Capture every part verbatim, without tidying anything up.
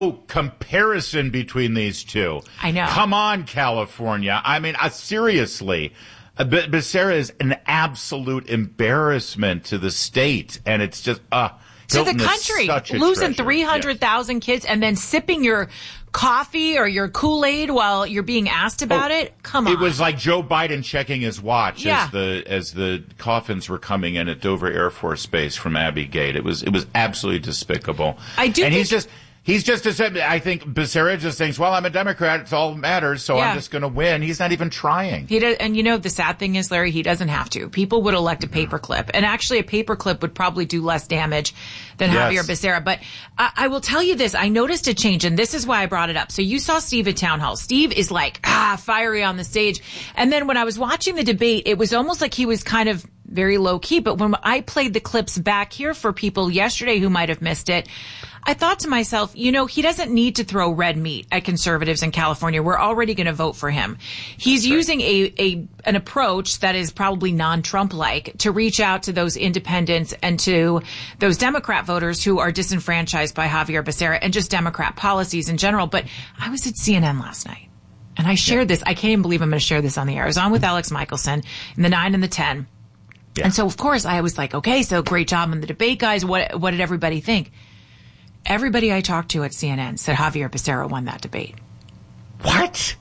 comparison between these two. I know. Come on, California. I mean, uh, seriously. Uh, B- Becerra is an absolute embarrassment to the state, and it's just uh to Hilton the country, losing three hundred thousand yes. kids and then sipping your coffee or your Kool-Aid while you're being asked about oh, it. Come on. It was like Joe Biden checking his watch yeah. as the as the coffins were coming in at Dover Air Force Base from Abbey Gate. It was it was absolutely despicable. I do and think- he's just He's just, I think Becerra just thinks, well, I'm a Democrat. It's all that matters. So yeah. I'm just going to win. He's not even trying. He does, and you know, the sad thing is, Larry, he doesn't have to. People would elect a paperclip. And actually a paperclip would probably do less damage than yes. Javier Becerra. But I, I will tell you this. I noticed a change, and this is why I brought it up. So you saw Steve at Town Hall. Steve is like, ah, fiery on the stage. And then when I was watching the debate, it was almost like he was kind of very low key. But when I played the clips back here for people yesterday who might have missed it, I thought to myself, you know, he doesn't need to throw red meat at conservatives in California. We're already going to vote for him. He's That's using right. a, a an approach that is probably non-Trump-like to reach out to those independents and to those Democrat voters who are disenfranchised by Javier Becerra and just Democrat policies in general. But I was at C N N last night, and I shared yeah. this. I can't even believe I'm going to share this on the air. I was on with Alex Michelson in the nine and the ten. Yeah. And so, of course, I was like, okay, so great job on the debate, guys. What what did everybody think? Everybody I talked to at C N N said Javier Becerra won that debate. What?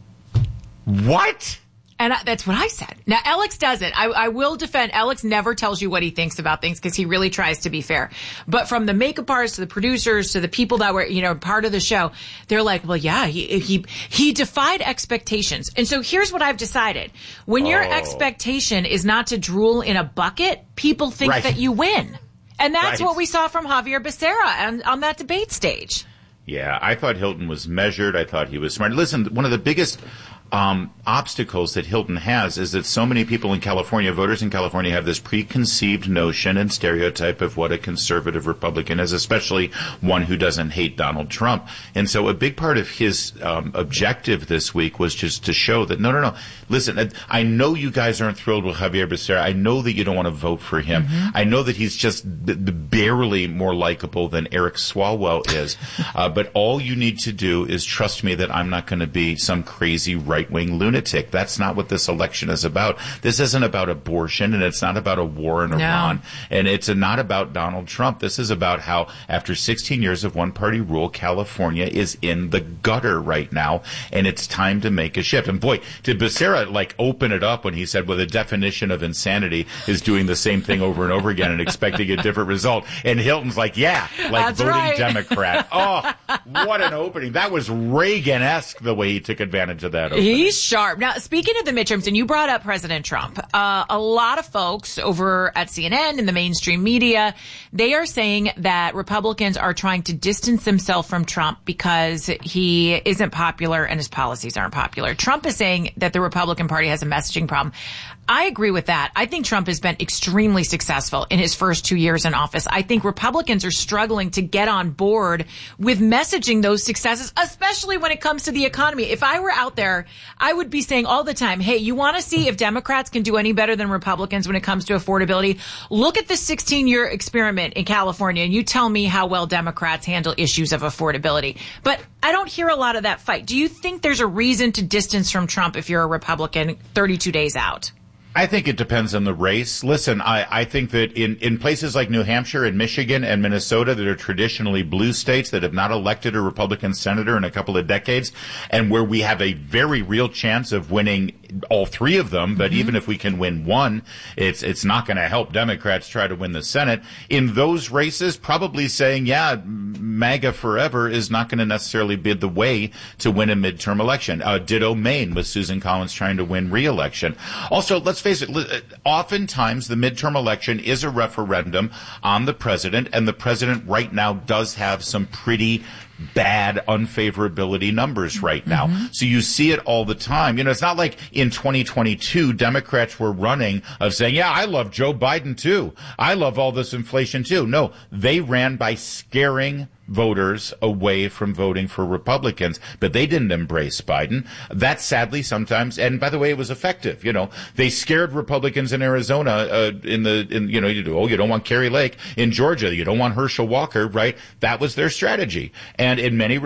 What? And I, that's what I said. Now, Alex doesn't. I, I will defend. Alex never tells you what he thinks about things because he really tries to be fair. But from the makeup artists to the producers to the people that were, you know, part of the show, they're like, well, yeah, he he he defied expectations. And so here's what I've decided. When your oh. expectation is not to drool in a bucket, people think right. that you win. And that's right. what we saw from Javier Becerra on, on that debate stage. Yeah, I thought Hilton was measured. I thought he was smart. Listen, one of the biggest um, obstacles that Hilton has is that so many people in California, voters in California, have this preconceived notion and stereotype of what a conservative Republican is, especially one who doesn't hate Donald Trump. And so a big part of his um, objective this week was just to show that, no, no, no, listen, I know you guys aren't thrilled with Javier Becerra. I know that you don't want to vote for him. Mm-hmm. I know that he's just b- b- barely more likable than Eric Swalwell is. uh, but all you need to do is trust me that I'm not going to be some crazy right-wing lunatic. That's not what this election is about. This isn't about abortion, and it's not about a war in Iran, no. and it's not about Donald Trump. This is about how, after sixteen years of one-party rule, California is in the gutter right now, and it's time to make a shift. And boy, did Becerra like open it up when he said, well, the definition of insanity is doing the same thing over and over again and expecting a different result. And Hilton's like, yeah, like That's voting right. Democrat. Oh, what an opening. That was Reagan-esque the way he took advantage of that opening. He's sharp. Now, speaking of the midterms, and you brought up President Trump, uh, a lot of folks over at C N N and the mainstream media, they are saying that Republicans are trying to distance themselves from Trump because he isn't popular and his policies aren't popular. Trump is saying that the Republican Party has a messaging problem. I agree with that. I think Trump has been extremely successful in his first two years in office. I think Republicans are struggling to get on board with messaging those successes, especially when it comes to the economy. If I were out there, I would be saying all the time, hey, you want to see if Democrats can do any better than Republicans when it comes to affordability? Look at the sixteen-year experiment in California, and you tell me how well Democrats handle issues of affordability. But I don't hear a lot of that fight. Do you think there's a reason to distance from Trump if you're a Republican thirty-two days out? I think it depends on the race. Listen, I, I think that in, in places like New Hampshire and Michigan and Minnesota that are traditionally blue states that have not elected a Republican senator in a couple of decades, and where we have a very real chance of winning all three of them, but mm-hmm. even if we can win one, it's it's not going to help Democrats try to win the Senate. In those races, probably saying, yeah, MAGA forever is not going to necessarily be the way to win a midterm election. Uh, ditto Maine with Susan Collins trying to win re-election. Also, let's face it, oftentimes the midterm election is a referendum on the president, and the president right now does have some pretty bad unfavorability numbers right now. Mm-hmm. So you see it all the time. You know, it's not like in twenty twenty-two Democrats were running of saying, yeah, I love Joe Biden too. I love all this inflation too. No, they ran by scaring voters away from voting for Republicans, but they didn't embrace Biden. That sadly sometimes, and by the way, it was effective. You know, they scared Republicans in Arizona, uh, in the, in, you know, you do, oh, you don't want Kerry Lake. In Georgia, you don't want Herschel Walker, right? That was their strategy. And in many